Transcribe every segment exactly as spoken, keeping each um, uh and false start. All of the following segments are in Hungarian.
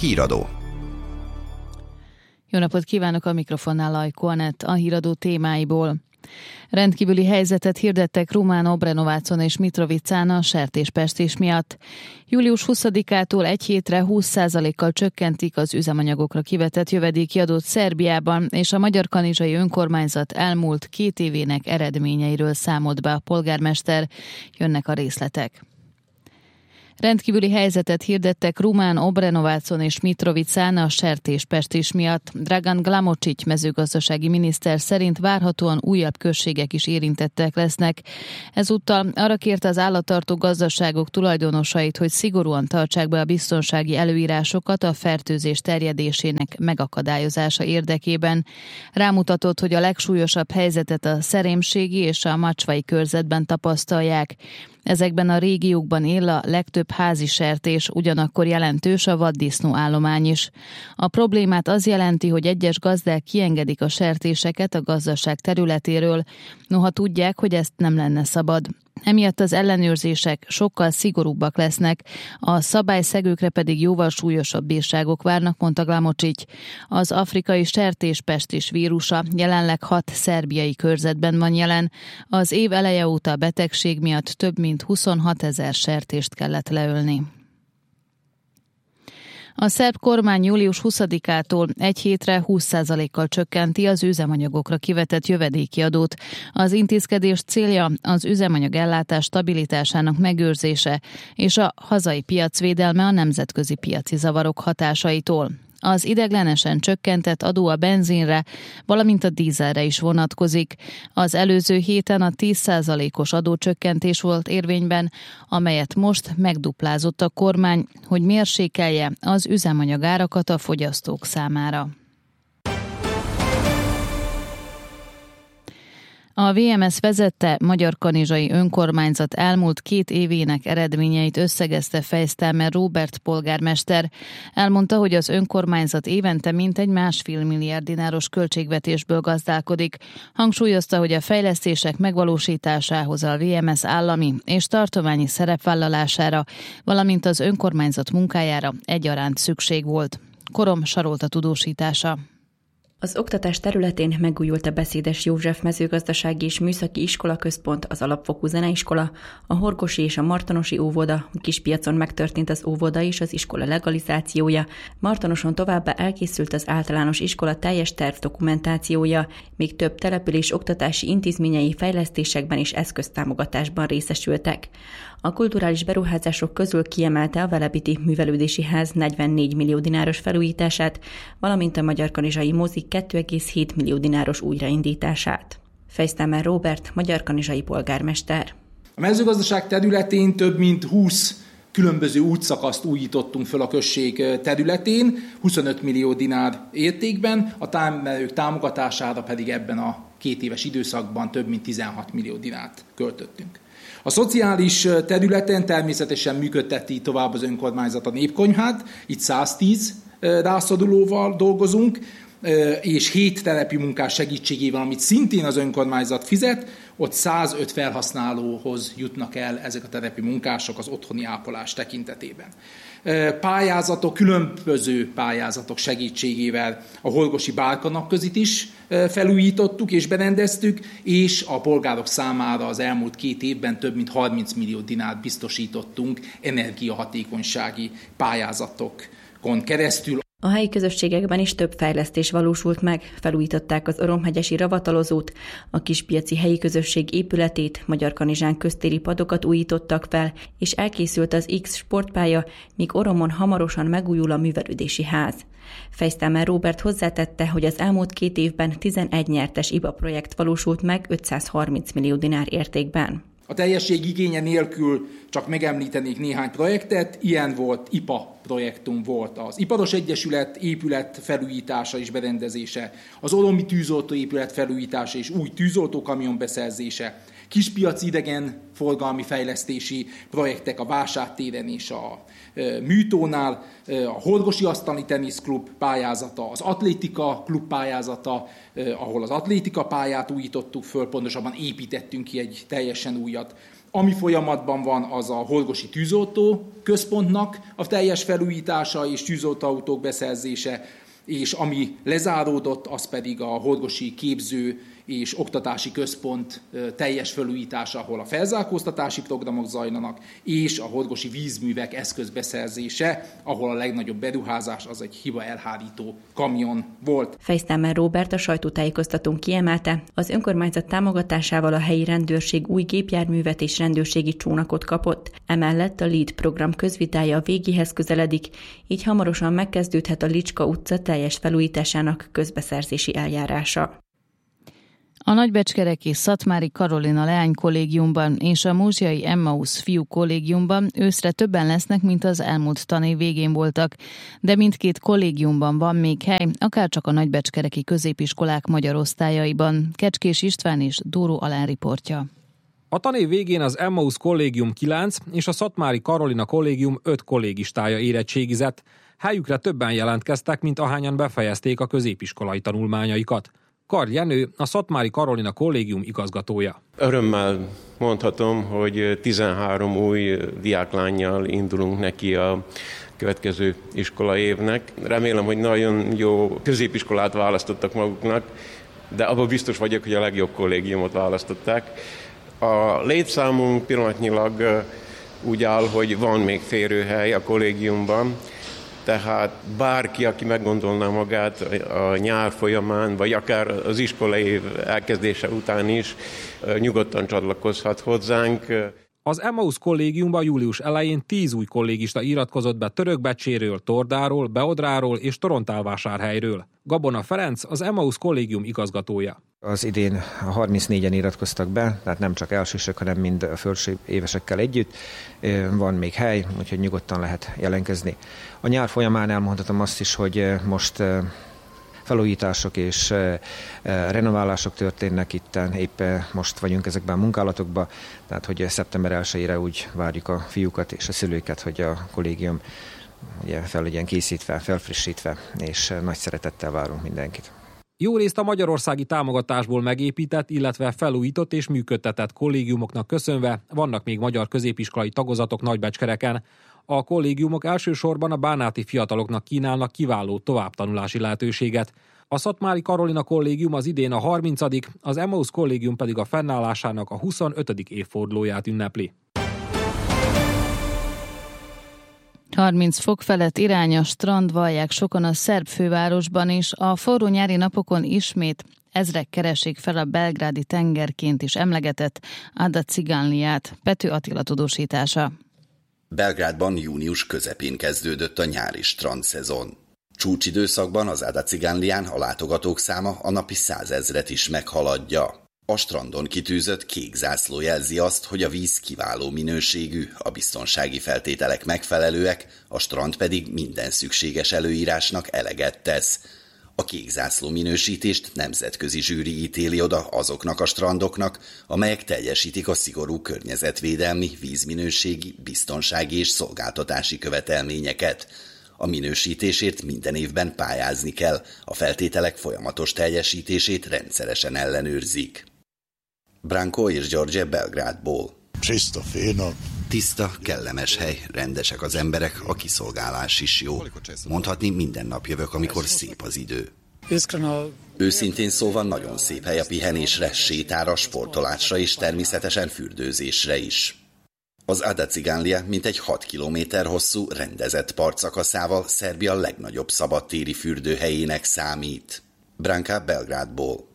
Híradó. Jó napot kívánok, a mikrofonnál Ajko Anett, a híradó témáiból. Rendkívüli helyzetet hirdettek Rumán, Obrenovácon és Mitrovicán a sertéspestés miatt. július huszadikától egy hétre húsz százalékkal csökkentik az üzemanyagokra kivetett jövedéki adót Szerbiában, és a Magyarkanizsai Önkormányzat elmúlt két évének eredményeiről számolt be a polgármester. Jönnek a részletek. Rendkívüli helyzetet hirdettek Rumán, Obrenovácon és Mitrovicán a sertéspestés miatt. Dragan Glamocic mezőgazdasági miniszter szerint várhatóan újabb községek is érintettek lesznek. Ezúttal arra kérte az állattartó gazdaságok tulajdonosait, hogy szigorúan tartsák be a biztonsági előírásokat a fertőzés terjedésének megakadályozása érdekében. Rámutatott, hogy a legsúlyosabb helyzetet a Szerémségi és a Macsvai körzetben tapasztalják. Ezekben a régiókban él a legtöbb házi sertés, ugyanakkor jelentős a vaddisznó állomány is. A problémát az jelenti, hogy egyes gazdák kiengedik a sertéseket a gazdaság területéről, noha tudják, hogy ezt nem lenne szabad. Emiatt az ellenőrzések sokkal szigorúbbak lesznek, a szabályszegőkre pedig jóval súlyosabb bírságok várnak, mondta Glamocic. Az afrikai sertéspestis vírusa jelenleg hat szerbiai körzetben van jelen. Az év eleje óta a betegség miatt több mint huszonhatezer sertést kellett leölni. A szerb kormány július huszadikától egy hétre húsz százalékkal csökkenti az üzemanyagokra kivetett jövedéki adót. Az intézkedés célja az üzemanyag ellátás stabilitásának megőrzése és a hazai piac védelme a nemzetközi piaci zavarok hatásaitól. Az ideiglenesen csökkentett adó a benzinre, valamint a dízelre is vonatkozik. Az előző héten a tíz százalékos adócsökkentés volt érvényben, amelyet most megduplázott a kormány, hogy mérsékelje az üzemanyagárakat a fogyasztók számára. A vé em es vezette Magyarkanizsai Önkormányzat elmúlt két évének eredményeit összegezte Fejsztámer Róbert polgármester. Elmondta, hogy az önkormányzat évente mintegy másfél milliárd dináros költségvetésből gazdálkodik. Hangsúlyozta, hogy a fejlesztések megvalósításához a vé em es állami és tartományi szerepvállalására, valamint az önkormányzat munkájára egyaránt szükség volt. Korom Sarolta tudósítása. Az oktatás területén megújult a Beszédes József mezőgazdasági és műszaki iskolaközpont, az alapfokú zeneiskola, a Horgosi és a Martonosi óvoda, Kispiacon megtörtént az óvoda és az iskola legalizációja, Martonoson továbbá elkészült az általános iskola teljes tervdokumentációja, még több település oktatási intézményei fejlesztésekben és eszköztámogatásban részesültek. A kulturális beruházások közül kiemelte a Velebiti Művelődési Ház negyvennégy millió dináros felújítását, valamint a Magyarkanizsai mozik két egész hét millió dináros újraindítását. Fejsztámer Róbert, magyarkanizsai polgármester. A mezőgazdaság területén több mint húsz különböző útszakaszt újítottunk föl a község területén, huszonöt millió dinár értékben, a termelők támogatására pedig ebben a két éves időszakban több mint tizenhat millió dinárt költöttünk. A szociális területen természetesen működteti tovább az önkormányzat a népkonyhát, itt száztíz rászorulóval dolgozunk, és hét telepi munkás segítségével, amit szintén az önkormányzat fizet, ott százöt felhasználóhoz jutnak el ezek a telepi munkások az otthoni ápolás tekintetében. Pályázatok, különböző pályázatok segítségével a Horgosi Bárkanapközit is felújítottuk és berendeztük, és a polgárok számára az elmúlt két évben több mint harminc millió dinárt biztosítottunk energiahatékonysági pályázatokon keresztül. A helyi közösségekben is több fejlesztés valósult meg, felújították az Oromhegyesi Ravatalozót, a Kispiaci helyi közösség épületét, Magyarkanizsán köztéri padokat újítottak fel, és elkészült az X sportpálya, míg Oromon hamarosan megújul a Művelődési Ház. Fejsztámer Róbert hozzátette, hogy az elmúlt két évben tizenegy nyertes i bé á projekt valósult meg ötszázharminc millió dinár értékben. A teljesség igénye nélkül csak megemlítenék néhány projektet, ilyen volt, i pé á projektunk volt az Iparos Egyesület épület felújítása és berendezése, az Oromi tűzoltó épület felújítása és új tűzoltókamion beszerzése, kispiaci idegenforgalmi fejlesztési projektek a Vásártéren és a Műtónál, a Horgosi Asztali Teniszklub pályázata, az Atlétika klub pályázata, ahol az atlétika pályát újítottuk föl, pontosabban építettünk ki egy teljesen újat. Ami folyamatban van, az a Horgosi tűzoltó központnak a teljes felújítása és tűzoltóautók beszerzése, és ami lezáródott, az pedig a Horgosi képző és oktatási központ teljes felújítása, ahol a felzárkóztatási programok zajlanak, és a horgosi vízművek eszközbeszerzése, ahol a legnagyobb beruházás az egy hiba elhárító kamion volt. Fejsztámár Róbert a sajtótájékoztatón kiemelte, az önkormányzat támogatásával a helyi rendőrség új gépjárművet és rendőrségi csónakot kapott, emellett a LEAD program közvitája a végéhez közeledik, így hamarosan megkezdődhet a Licska utca teljes felújításának közbeszerzési eljárása. A nagybecskereki Szatmári Karolina leánykollégiumban és a Múzsiai Emmaus fiú kollégiumban őszre többen lesznek, mint az elmúlt tanév végén voltak, de mindkét kollégiumban van még hely, akárcsak a nagybecskereki középiskolák magyar osztályaiban. Kecskés István és Dóró Alán riportja. A tanév végén az Emmaus kollégium kilenc és a Szatmári Karolina kollégium öt kollégistája érettségizett. Helyükre többen jelentkeztek, mint ahányan befejezték a középiskolai tanulmányaikat. Kar Jenő, a Szatmári Karolina kollégium igazgatója. Örömmel mondhatom, hogy tizenhárom új diáklánnyal indulunk neki a következő iskola évnek. Remélem, hogy nagyon jó középiskolát választottak maguknak, de abban biztos vagyok, hogy a legjobb kollégiumot választották. A létszámunk pillanatnyilag úgy áll, hogy van még férőhely a kollégiumban, tehát bárki, aki meggondolná magát a nyár folyamán, vagy akár az iskolai év elkezdése után is, nyugodtan csatlakozhat hozzánk. Az Emmaus kollégiumban július elején tíz új kollégista iratkozott be Törökbecséről, Tordáról, Beodráról és Torontálvásárhelyről. Gabona Ferenc, az Emmaus kollégium igazgatója. Az idén harmincnégyen iratkoztak be, tehát nem csak elsősök, hanem mind a felső évesekkel együtt. Van még hely, úgyhogy nyugodtan lehet jelentkezni. A nyár folyamán elmondhatom azt is, hogy most felújítások és renoválások történnek itten, épp most vagyunk ezekben a munkálatokban, tehát hogy szeptember elsejére úgy várjuk a fiúkat és a szülőket, hogy a kollégium ugye fel legyen készítve, felfrissítve, és nagy szeretettel várunk mindenkit. Jó részt a magyarországi támogatásból megépített, illetve felújított és működtetett kollégiumoknak köszönve vannak még magyar középiskolai tagozatok Nagybecskereken. A kollégiumok elsősorban a bánáti fiataloknak kínálnak kiváló továbbtanulási lehetőséget. A Szatmári Karolina kollégium az idén a harmincadik, az Emmaus kollégium pedig a fennállásának a huszonötödik évfordulóját ünnepli. harminc fok felett irány a strand, vallják sokan a szerb fővárosban is. A forró nyári napokon ismét ezrek keresik fel a belgrádi tengerként is emlegetett Ada Cigánliát. Pető Attila tudósítása. Belgrádban június közepén kezdődött a nyári strandszezon. Csúcsidőszakban az Ada Cigánlián a látogatók száma a napi százezret is meghaladja. A strandon kitűzött kék zászló jelzi azt, hogy a víz kiváló minőségű, a biztonsági feltételek megfelelőek, a strand pedig minden szükséges előírásnak eleget tesz. A kék zászló minősítést nemzetközi zsűri ítéli oda azoknak a strandoknak, amelyek teljesítik a szigorú környezetvédelmi, vízminőségi, biztonsági és szolgáltatási követelményeket. A minősítésért minden évben pályázni kell, a feltételek folyamatos teljesítését rendszeresen ellenőrzik. Branko és George Belgrádból. Tiszta, kellemes hely, rendesek az emberek, a kiszolgálás is jó. Mondhatni, minden nap jövök, amikor szép az idő. Őszintén szóval nagyon szép hely a pihenésre, sétára, sportolásra és természetesen fürdőzésre is. Az Ada Cigánlia mintegy hat kilométer hosszú, rendezett partszakaszával Szerbia legnagyobb szabadtéri fürdőhelyének számít. Branka Belgrádból.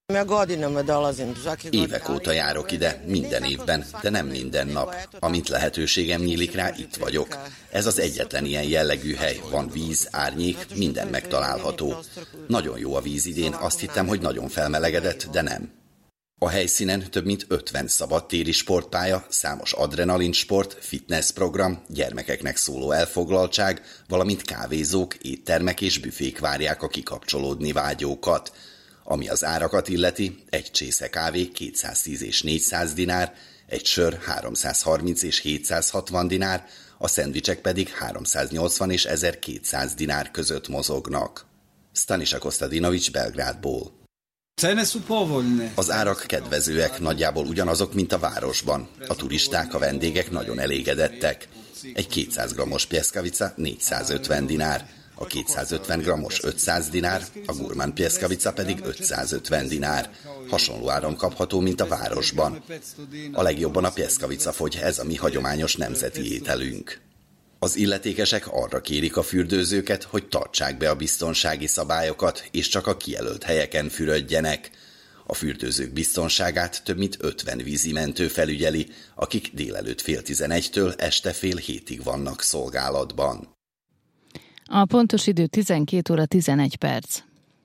Évek óta járok ide, minden évben, de nem minden nap. Amint lehetőségem nyílik rá, itt vagyok. Ez az egyetlen ilyen jellegű hely. Van víz, árnyék, minden megtalálható. Nagyon jó a víz idén, azt hittem, hogy nagyon felmelegedett, de nem. A helyszínen több mint ötven szabadtéri sportpálya, számos adrenalinsport, fitnessprogram, gyermekeknek szóló elfoglaltság, valamint kávézók, éttermek és büfék várják a kikapcsolódni vágyókat. Ami az árakat illeti, egy csésze kávé kétszáztíz és négyszáz dinár, egy sör háromszázharminc és hétszázhatvan dinár, a szendvicsek pedig háromszáznyolcvan és ezerkétszáz dinár között mozognak. Staniša Kostadinović Belgrádból. Az árak kedvezőek, nagyjából ugyanazok, mint a városban. A turisták, a vendégek nagyon elégedettek. Egy kétszáz grammos pieskavica négyszázötven dinár, a kétszázötven grammos ötszáz dinár, a gurmán pieskavica pedig ötszázötven dinár. Hasonló áron kapható, mint a városban. A legjobban a pieskavica fogy, ez a mi hagyományos nemzeti ételünk. Az illetékesek arra kérik a fürdőzőket, hogy tartsák be a biztonsági szabályokat, és csak a kijelölt helyeken fürödjenek. A fürdőzők biztonságát több mint ötven vízimentő felügyeli, akik délelőtt fél tizenegytől este fél hétig vannak szolgálatban. A pontos idő tizenkét óra tizenegy perc.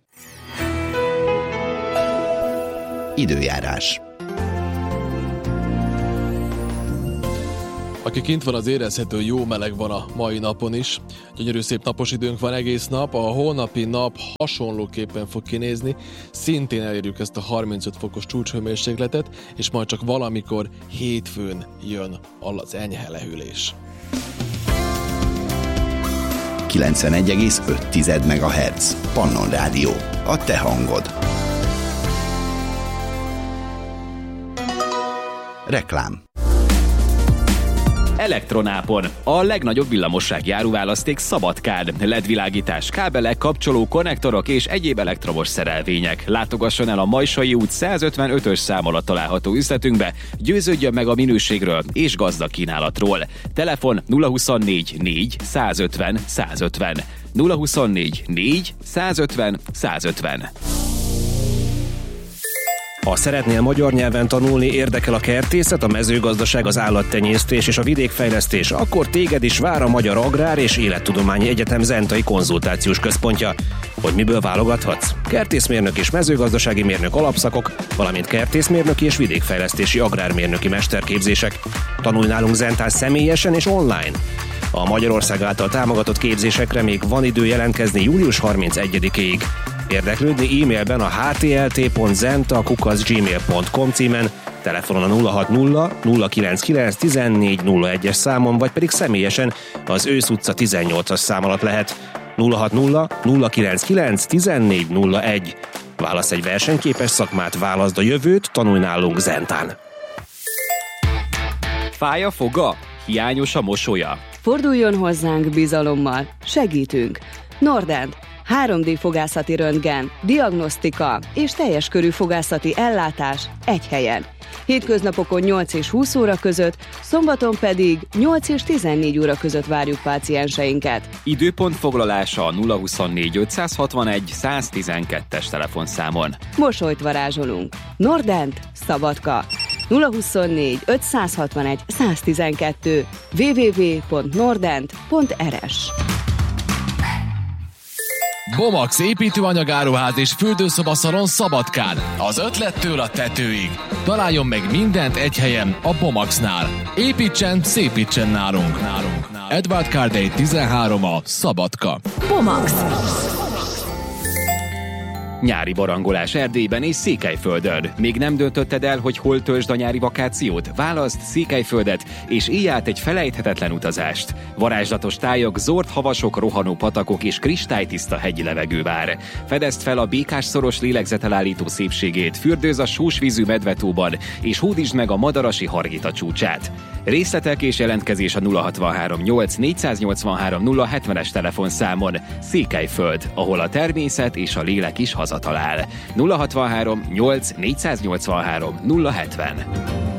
Időjárás. Aki kint van, az érezhető, jó meleg van a mai napon is. Gyönyörű szép napos időnk van egész nap, a holnapi nap hasonlóképpen fog kinézni. Szintén elérjük ezt a harmincöt fokos csúcshőmérsékletet, és majd csak valamikor hétfőn jön az enyhe lehűlés. kilencvenegy egész öt megahertz. Pannon Rádió. A te hangod. Reklám. Elektronápon. A legnagyobb villamossági áruválaszték Szabadkán. el é dé-világítás, kábelek, kapcsoló, konnektorok és egyéb elektromos szerelvények. Látogasson el a Majsai út százötvenötös szám alatt található üzletünkbe, győződjön meg a minőségről és gazdag kínálatról. Telefon nulla huszonnégy négy százötven százötven. nulla huszonnégy négy százötven százötven. Ha szeretnél magyar nyelven tanulni, érdekel a kertészet, a mezőgazdaság, az állattenyésztés és a vidékfejlesztés, akkor téged is vár a Magyar Agrár és Élettudományi Egyetem Zentai Konzultációs Központja. Hogy miből válogathatsz? Kertészmérnök és mezőgazdasági mérnök alapszakok, valamint kertészmérnöki és vidékfejlesztési agrármérnöki mesterképzések. Tanulj nálunk Zentán személyesen és online. A Magyarország által támogatott képzésekre még van idő jelentkezni július harmincegyedikéig. Érdeklődni e-mailben a h t l t pont zenta kukac gmail pont com címen, telefonon a nulla hat nulla nulla kilenc kilenc tizennégy nulla egyes számon, vagy pedig személyesen az Ősz utca tizennyolcas szám alatt lehet. nulla hat nulla nulla kilenc kilenc tizennégy nulla egy. Válasz egy versenyképes szakmát, válaszd a jövőt, tanulj nálunk Zentán. Fáj a foga? Hiányos a mosolya? Forduljon hozzánk bizalommal, segítünk. Nordent. három dé fogászati röntgen, diagnosztika és teljes körű fogászati ellátás egy helyen. Hétköznapokon nyolc és húsz óra között, szombaton pedig nyolc és tizennégy óra között várjuk pácienseinket. Időpont foglalása a nulla huszonnégy ötszázhatvanegy száztizenkettes telefonszámon. Mosolyt varázsolunk. Nordent, Szabadka. nulla huszonnégy ötszázhatvanegy száztizenkettő double-u double-u double-u pont nordent pont r s. Bomax építőanyagáruház és fürdőszobaszalon Szabadkán. Az ötlettől a tetőig. Találjon meg mindent egy helyen a Bomaxnál. Építsen, szépítsen nálunk. nálunk. Edward Cardey tizenhárom a Szabadka. Bomax. Nyári barangolás Erdélyben és Székelyföldön. Még nem döntötted el, hogy hol töltsd a nyári vakációt? Válaszd Székelyföldet, és élj át egy felejthetetlen utazást. Varázslatos tájak, zord havasok, rohanó patakok és kristálytiszta hegyi levegő vár. Fedezd fel a Békás-szoros lélegzetelállító szépségét, fürdőz a sósvízű Medvetóban, és hódítsd meg a Madarasi Hargita csúcsát. Részletek és jelentkezés a nulla hatvanhárom nyolc négyszáznyolcvanhárom nulla hetvenes telefonszámon. Székelyföld, ahol a természet és a lélek is hazatalál. nulla hatvanhárom nyolc négyszáznyolcvanhárom nulla hetven.